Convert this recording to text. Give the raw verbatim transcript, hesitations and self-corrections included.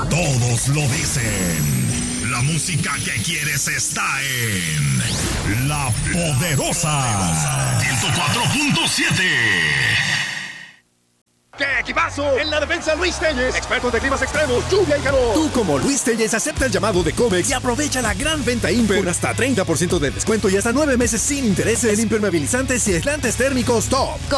Todos lo dicen. La música que quieres está en La Poderosa. ciento cuatro punto siete. ¡Qué equipazo! En la defensa, Luis Telles, experto de climas extremos, lluvia y calor. Tú, como Luis Telles, acepta el llamado de Comex y aprovecha la gran venta Imper con hasta treinta por ciento de descuento y hasta nueve meses sin intereses en impermeabilizantes y aislantes térmicos Top.